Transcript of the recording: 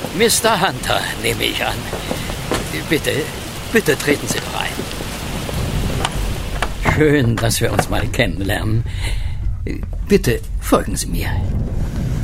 Mr. Hunter, nehme ich an. Bitte treten Sie doch ein. Schön, dass wir uns mal kennenlernen. Bitte folgen Sie mir.